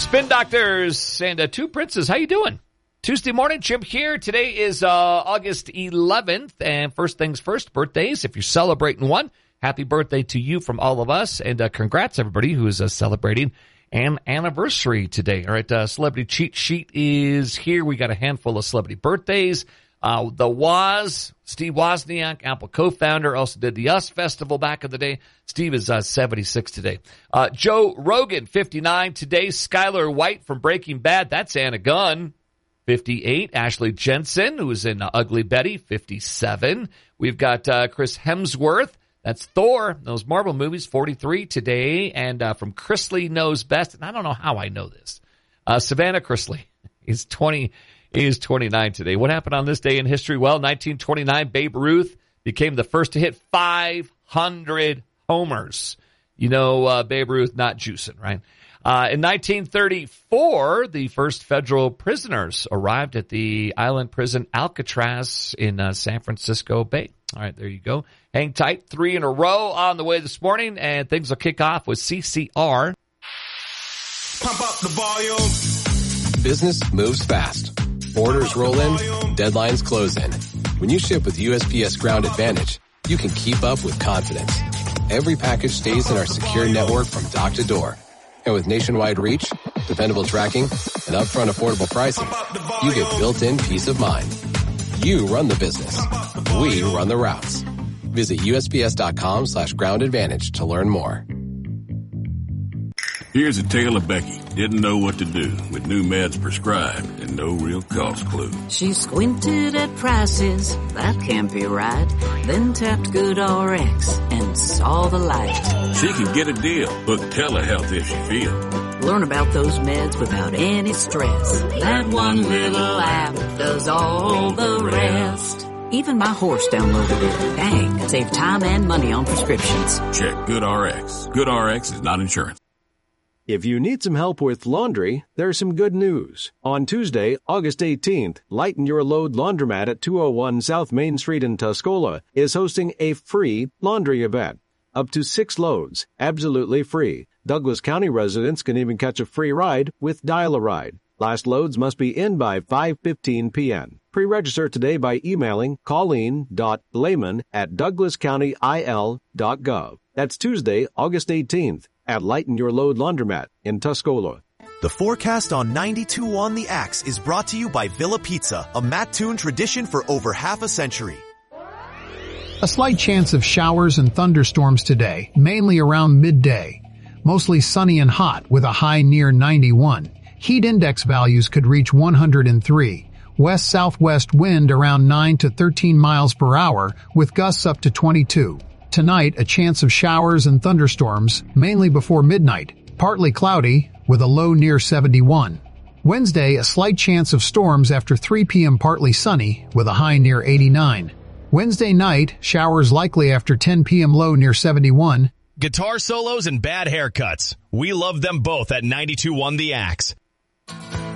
Spin Doctors and Two Princes. How you doing? Tuesday morning, Chip here. Today is August 11th, and first things first, birthdays. If you're celebrating one, happy birthday to you from all of us, and congrats everybody who is celebrating an anniversary today. All right, Celebrity Cheat Sheet is here. We got a handful of celebrity birthdays. The Woz, Steve Wozniak, Apple co-founder, also did the US Festival back in the day. Steve is 76 today. Joe Rogan, 59 today. Skylar White from Breaking Bad, that's Anna Gunn, 58. Ashley Jensen, who was in Ugly Betty, 57. We've got Chris Hemsworth, that's Thor, those Marvel movies, 43 today. And from Chrisley Knows Best, and I don't know how I know this, Savannah Chrisley is 20. He is 29 today. What happened on this day in history? Well, 1929, Babe Ruth became the first to hit 500 homers. You know, Babe Ruth not juicing, right? In 1934, the first federal prisoners arrived at the island prison Alcatraz in San Francisco Bay. All right, there you go. Hang tight. 3 in a row on the way this morning, and things will kick off with CCR. Pump up the volume. Business moves fast. Orders roll in, deadlines close in. When you ship with USPS Ground Advantage, you can keep up with confidence. Every package stays in our secure network from dock to door. And with nationwide reach, dependable tracking, and upfront affordable pricing, you get built-in peace of mind. You run the business. We run the routes. Visit USPS.com/Ground Advantage to learn more. Here's a tale of Becky. Didn't know what to do with new meds prescribed and no real cost clue. She squinted at prices, that can't be right. Then tapped GoodRx and saw the light. She can get a deal. Book telehealth if she feels. Learn about those meds without any stress. That one little app does all the rest. Even my horse downloaded it. Dang, save time and money on prescriptions. Check GoodRx. GoodRx is not insurance. If you need some help with laundry, there's some good news. On Tuesday, August 18th, Lighten Your Load Laundromat at 201 South Main Street in Tuscola is hosting a free laundry event. Up to 6 loads, absolutely free. Douglas County residents can even catch a free ride with Dial-A-Ride. Last loads must be in by 5:15 p.m. Pre-register today by emailing colleen.blayman@douglascountyil.gov. That's Tuesday, August 18th. At Lighten Your Load Laundromat in Tuscola. The forecast on 92.1 The Axe is brought to you by Villa Pizza, a Mattoon tradition for over half a century. A slight chance of showers and thunderstorms today, mainly around midday. Mostly sunny and hot with a high near 91. Heat index values could reach 103. West-southwest wind around 9 to 13 miles per hour with gusts up to 22. Tonight, a chance of showers and thunderstorms, mainly before midnight. Partly cloudy, with a low near 71. Wednesday, a slight chance of storms after 3 p.m. partly sunny, with a high near 89. Wednesday night, showers likely after 10 p.m. low near 71. Guitar solos and bad haircuts. We love them both at 92.1 The Axe.